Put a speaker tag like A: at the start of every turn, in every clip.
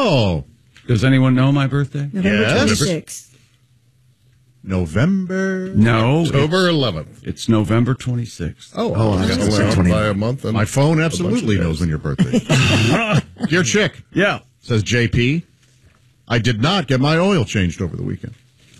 A: Oh.
B: Does anyone know my birthday?
C: November 26th.
A: November?
B: No.
D: October 11th.
B: It's November 26th.
A: Oh,
D: I got away by a month. And
A: my phone absolutely knows when your birthday is. Dear Chick,
B: Yeah.
A: says JP, I did not get my oil changed over the weekend.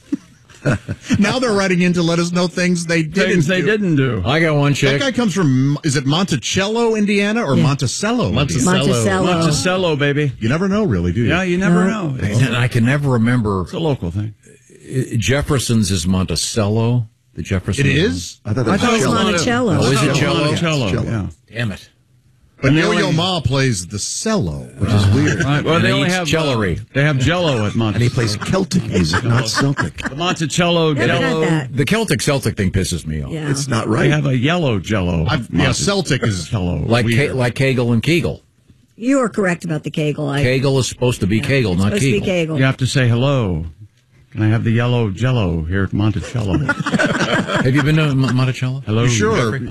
A: Now they're writing in to let us know things they didn't do.
E: I got one,
A: That
E: Chick.
A: guy comes from, is it Monticello, Indiana, or Monticello?
C: Monticello.
B: Monticello, baby.
A: You never know, really, do you?
B: Yeah, you never know.
E: And I can never remember.
B: It's a local thing.
E: Jefferson's is Monticello. The Jefferson.
A: It is?
C: I thought it was Monticello.
E: Oh, is it cello?
B: Monticello, yeah.
E: Damn it.
A: But Yo-Yo Ma plays the cello, which is weird.
B: Right, well,
E: And
B: they
E: he
B: only
E: eats
B: have
E: celery.
B: They have Jello at Monticello.
F: And he plays Celtic music, not Celtic.
B: The Monticello
C: Never had
B: Jello.
C: that.
E: The Celtic thing pisses me off.
C: Yeah.
F: It's not
B: They
F: right.
B: have a yellow Jello.
A: Yeah, Celtic is
B: Jello.
E: Like
A: weird.
E: like Kegel and Kegel.
C: You are correct about the Kegel.
E: Kegel is supposed to be Kegel,
C: It's
E: not
C: supposed to be
E: Kegel.
C: Kegel.
B: You have to say hello. Can I have the yellow Jello here at Monticello?
E: Have you been to Monticello?
B: Hello.
A: You sure?
E: Jeffrey?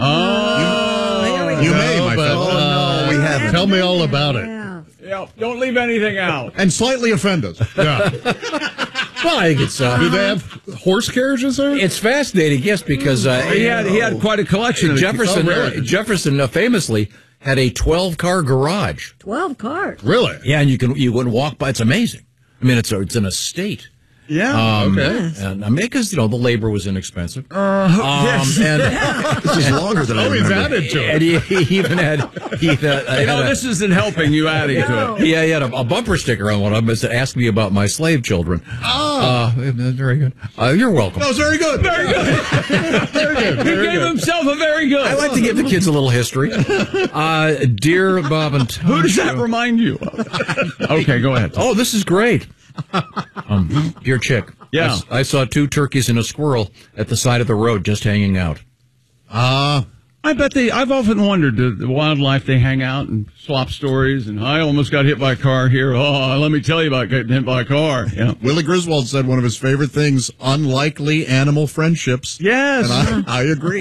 A: You may, my fellow.
F: we haven't.
D: Tell me all about it.
C: Yeah.
B: Yeah, don't leave anything out.
A: And slightly offend us.
D: Yeah.
E: Well, I think it's
D: Do they have horse carriages there?
E: it's fascinating, yes, because
B: He had quite a collection of
E: Jefferson
D: Oh, really?
E: Jefferson famously had a 12-car garage.
C: 12 cars.
D: Really?
E: Yeah, and you wouldn't walk by. It's amazing. I mean, it's an estate.
B: Yeah.
D: Okay.
E: And I mean, because the labor was inexpensive.
B: Yes.
E: And
F: This is longer than I
D: Oh, he's
F: remember.
D: added to
E: and
D: it.
E: he even had
B: This isn't helping you adding to it.
E: he had a bumper sticker on one of them that said, "Ask me about my slave children." Oh, very good. You're welcome.
A: That was very good.
B: Very good. He gave himself a very good.
E: I like to give the kids a little history. Dear Bob and Tom,
B: Who does that remind you of? Okay, go ahead.
E: Oh, this is great. Dear Chick.
B: Yeah.
E: I saw 2 turkeys and a squirrel at the side of the road just hanging out.
B: I bet I've often wondered, the wildlife, they hang out and swap stories, and I almost got hit by a car here. Oh, let me tell you about getting hit by a car. Yeah.
A: Willie Griswold said one of his favorite things, unlikely animal friendships.
B: Yes.
A: And I agree.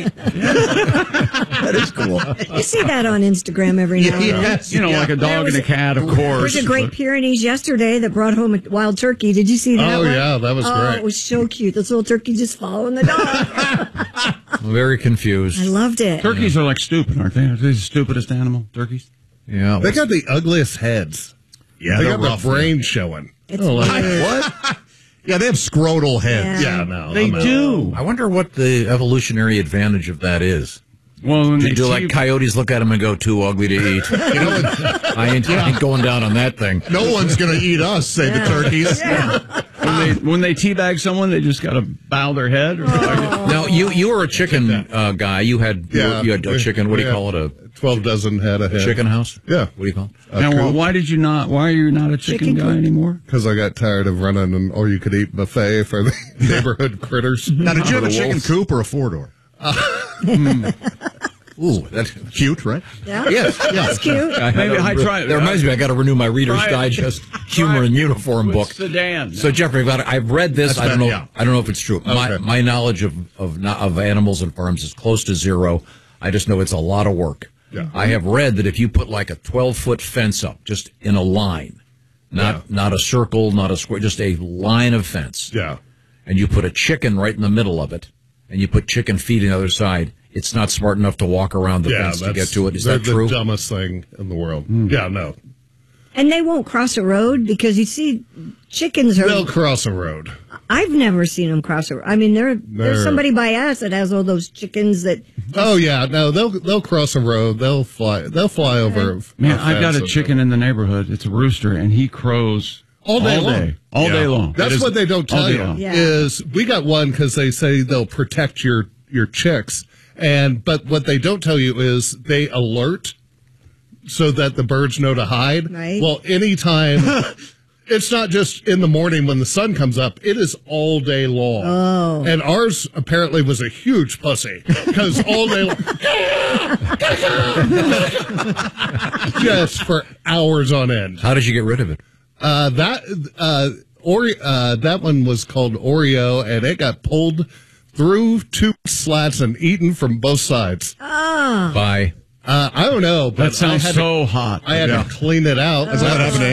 F: That is cool.
C: You see that on Instagram every now and then.
A: Yes.
B: Like a dog and a cat, of course.
C: There's a Great Pyrenees yesterday that brought home a wild turkey. Did you see that
D: Oh,
C: one?
D: yeah, that was
C: Oh,
D: great.
C: it was so cute. This little turkey just following the dog.
E: I'm very confused.
C: I loved it.
B: Turkeys are like stupid, aren't they? Are they the stupidest animal, turkeys?
E: Yeah.
D: They got the ugliest heads.
A: Yeah,
D: They
A: they're
D: got the
A: rough.
D: brain showing.
C: It's
A: What? Yeah, they have scrotal heads.
C: Yeah.
D: Yeah, no.
B: They
D: I'm out.
B: do.
E: I wonder what the evolutionary advantage of that is.
B: Well, when they
E: Do like
B: see-
E: coyotes look at them and go, too ugly to eat? I ain't going down on that thing.
A: No one's going to eat us, say the turkeys.
B: when they teabag someone, they just got to bow their head. Or
E: Now, you were a chicken guy. You had a chicken. What do you call it? A
D: 12 dozen head of head.
E: chicken house?
D: Yeah.
E: What do you call it?
B: Now, why are you not a chicken guy anymore?
D: Because I got tired of running an all-you-could-eat buffet for the neighborhood critters.
A: Now, did you have a
E: The
A: chicken
E: wolves.
A: coop or a four-door?
E: Ooh, that's
A: Cute, right?
C: Yeah.
E: yes.
C: That's cute.
B: Maybe I try.
E: That reminds me, I got to renew my Reader's
B: Try it.
E: Digest humor and uniform book.
B: Sedan.
E: So Jeffrey, I've read this.
A: That's
E: I don't know.
A: bad, yeah.
E: I don't know if it's true.
D: Okay.
E: My knowledge of animals and farms is close to zero. I just know it's a lot of work.
D: Yeah.
E: I have read that if you put like a 12-foot fence up, just in a line, not a circle, not a square, just a line of fence,
D: Yeah.
E: and you put a chicken right in the middle of it, and you put chicken feet on the other side, it's not smart enough to walk around the
D: Yeah,
E: fence to get to it. Is
D: they're
E: that true?
D: the dumbest thing in the world.
B: Hmm.
D: Yeah, no.
C: And they won't cross a road because you see chickens are.
D: They'll cross a road.
C: I've never seen them cross a road. I mean, there's somebody by us that has all those chickens that.
D: Oh yeah, no, they'll cross a road. They'll fly over.
B: Man, I've got a chicken in the neighborhood. It's a rooster, and he crows
D: all day long.
B: All day long.
D: That's what they don't
B: all
D: tell
B: day
D: you.
B: long.
C: Yeah.
D: Is we got one because they say they'll protect your chicks, but what they don't tell you is they alert so that the birds know to hide.
C: Right.
D: Well, anytime. It's not just in the morning when the sun comes up. It is all day long.
C: Oh.
D: And ours apparently was a huge pussy because all day long. Just for hours on end.
E: How did you get rid of it?
D: That one was called Oreo, and it got pulled through 2 slats and eaten from both sides.
E: By
D: I don't know. But
B: That sounds
D: I had
B: so hot.
D: I had to clean it out.
A: Is that what happened to